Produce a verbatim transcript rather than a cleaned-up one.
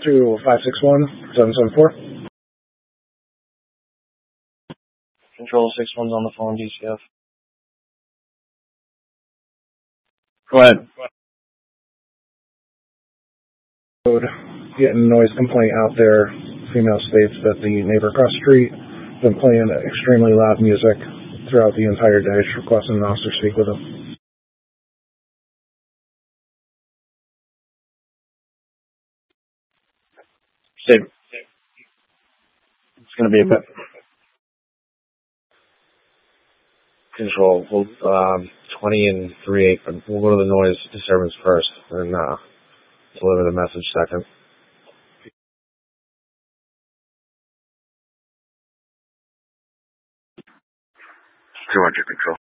to five six one, seven seven four. Control six one's on the phone, D C F. Go ahead. Getting noise complaint out there. Female states that the neighbor across the street has been playing extremely loud music throughout the entire day. She's requesting an officer speak with him. Steve. It's going to be a bit. Control. We'll, um, twenty and three eight, but we'll go to the noise disturbance first and uh, deliver the message second. two hundred control.